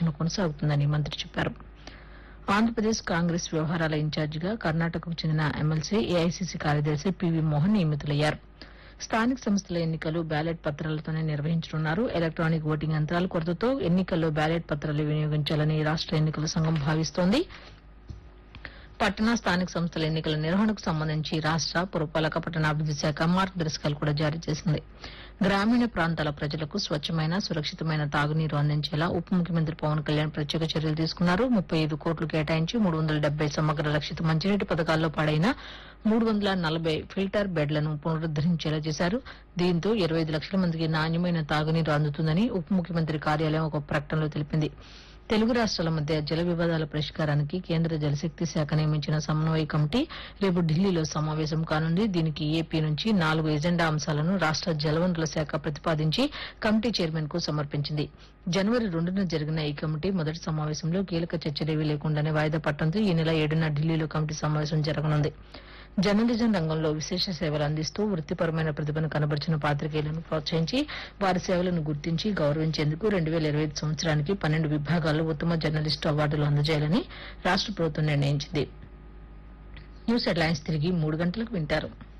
శిక్షణ కొనసాగుతుందని మంత్రి చెప్పారు. ఆంధ్రప్రదేశ్ కాంగ్రెస్ వ్యవహారాల ఇన్ఛార్జిగా కర్ణాటకకు చెందిన ఎమ్మెల్సీ ఏఐసీసీ కార్యదర్శి పివి మోహన్ నియమితులయ్యారు. స్థానిక సంస్థల ఎన్నికలు బ్యాలెట్ పత్రాలతోనే నిర్వహించనున్నారు. ఎలక్టానిక్ ఓటింగ్ యంత్రాల కొరతతో ఎన్నికల్లో బ్యాలెట్ పత్రాలు వినియోగించాలని రాష్ట ఎన్నికల సంఘం భావిస్తోంది. పట్టణ స్థానిక సంస్థల ఎన్నికల నిర్వహణకు సంబంధించి రాష్ట పురపాలక పట్టణాభివృద్ది శాఖ మార్గదర్శకాలు కూడా జారీ చేసింది. గ్రామీణ ప్రాంతాల ప్రజలకు స్వచ్ఛమైన సురక్షితమైన తాగునీరు అందించేలా ఉప ముఖ్యమంత్రి పవన్ కళ్యాణ్ ప్రత్యేక చర్యలు తీసుకున్నారు. 35 కోట్లు కేటాయించి 370 సమగ్ర రక్షిత మంచినీటి పథకాల్లో పాడైన 340 ఫిల్టర్ బెడ్లను పునరుద్దరించేలా చేశారు. దీంతో 25 లక్షల మందికి నాణ్యమైన తాగునీరు అందుతుందని ఉప ముఖ్యమంత్రి కార్యాలయం ఒక ప్రకటనలో తెలిపింది. తెలుగు రాష్ట్రాల మధ్య జల వివాదాల పరిష్కారానికి కేంద్ర జలశక్తి శాఖ నియమించిన సమన్వయ కమిటీ రేపు ఢిల్లీలో సమావేశం కానుంది. దీనికి ఏపీ నుంచి 4 ఎజెండా అంశాలను రాష్ట జలవనరుల శాఖ ప్రతిపాదించి కమిటీ చైర్మన్ కు సమర్పించింది. జనవరి 2న జరిగిన ఈ కమిటీ మొదటి సమావేశంలో కీలక చర్చలేవీ లేకుండానే వాయిదా పట్టడంతో ఈ నెల 7న ఢిల్లీలో కమిటీ సమావేశం జరగనుంది. జర్నలిజం రంగంలో విశేష సేవలు అందిస్తూ వృత్తిపరమైన ప్రతిభను కనబరిచిన పాత్రికేయులను ప్రోత్సహించి వారి సేవలను గుర్తించి గౌరవించేందుకు 2025 సంవత్సరానికి 12 విభాగాల్లో ఉత్తమ జర్నలిస్టు అవార్డులు అందజేయాలని రాష్ట ప్రభుత్వం నిర్ణయించింది. న్యూస్ హెడ్లైన్స్ తిరిగి 3 గంటలకు వింటారు.